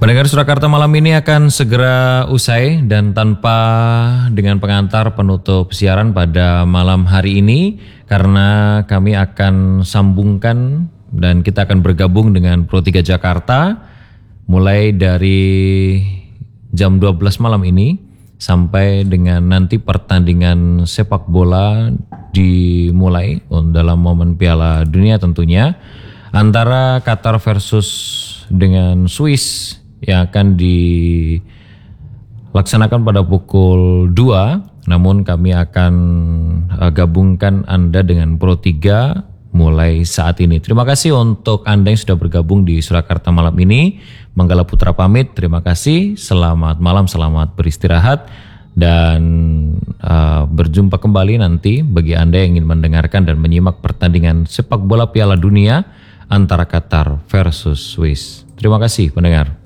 Pendengar Surakarta malam ini akan segera usai dan tanpa dengan pengantar penutup siaran pada malam hari ini karena kami akan sambungkan dan kita akan bergabung dengan Pro 3 Jakarta mulai dari jam 12 malam ini sampai dengan nanti pertandingan sepak bola dimulai dalam momen Piala Dunia tentunya antara Qatar versus dengan Swiss yang akan dilaksanakan pada pukul 2, namun kami akan gabungkan Anda dengan Pro 3 mulai saat ini. Terima kasih untuk Anda yang sudah bergabung di Surakarta malam ini. Manggala Putra pamit, terima kasih, selamat malam, selamat beristirahat, dan berjumpa kembali nanti bagi Anda yang ingin mendengarkan dan menyimak pertandingan sepak bola Piala Dunia antara Qatar versus Swiss. Terima kasih pendengar.